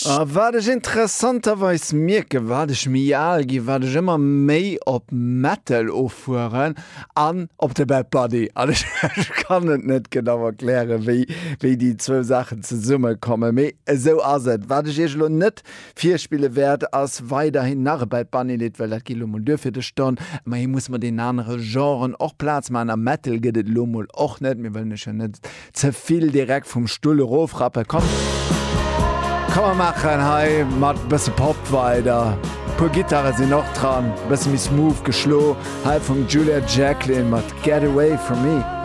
Warch interessanterweis mirke warch mialgi warch immer méi op Metal offuhren an op de Bad Buddy. Ich kann net genau erklären, wie die 2 Sachen ze Summe kommen. Me so aset watch lo net 4 Spiele wert ass weiterhin nach Bad Bunny lit, well dat Gilo dürfir de stand. Ma hier muss man den anderen Genren och Platz man am Metal gedet Lomo och net mir wënnech net zeviel direkt vom Stulle Rofrappe kommt. Kann man machen, hey, mat bësse Pop weiter. Pur Gitarre sind noch dran, bësse mi smooth geschlo, halb von Julia Jacqueline mat Get Away From Me.